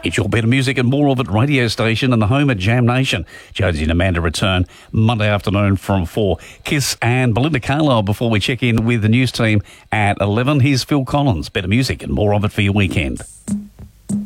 It's your better music and more of it radio station and the home of Jam Nation. Josie and Amanda return Monday afternoon from 4. Kiss and Belinda Carlisle before we check in with the news team at 11. Here's Phil Collins. Better music and more of it for your weekend.